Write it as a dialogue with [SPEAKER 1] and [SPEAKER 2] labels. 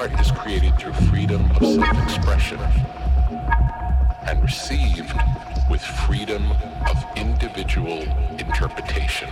[SPEAKER 1] art is created through freedom of self-expression and received with freedom of individual interpretation.